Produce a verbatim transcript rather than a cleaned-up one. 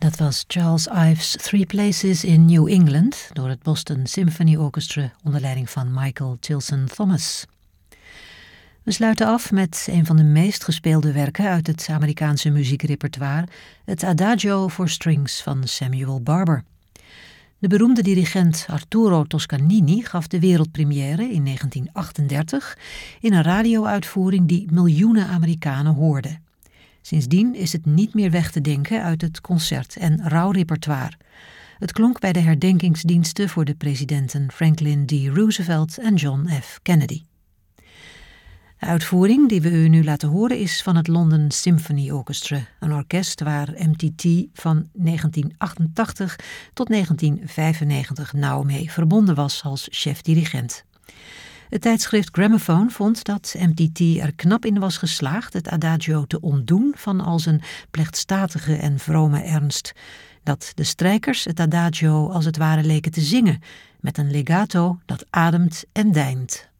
Dat was Charles Ives' Three Places in New England door het Boston Symphony Orchestra onder leiding van Michael Tilson Thomas. We sluiten af met een van de meest gespeelde werken uit het Amerikaanse muziekrepertoire, het Adagio voor Strings van Samuel Barber. De beroemde dirigent Arturo Toscanini gaf de wereldpremière in negentien achtendertig in een radio-uitvoering die miljoenen Amerikanen hoorden. Sindsdien is het niet meer weg te denken uit het concert- en rouwrepertoire. Het klonk bij de herdenkingsdiensten voor de presidenten Franklin D. Roosevelt en John F. Kennedy. De uitvoering die we u nu laten horen is van het London Symphony Orchestra, een orkest waar M T T van negentien achtentachtig tot negentien vijfennegentig nauw mee verbonden was als chef-dirigent. Het tijdschrift Gramophone vond dat M T T er knap in was geslaagd het Adagio te ontdoen van al zijn plechtstatige en vrome ernst, dat de strijkers het Adagio als het ware leken te zingen, met een legato dat ademt en deint.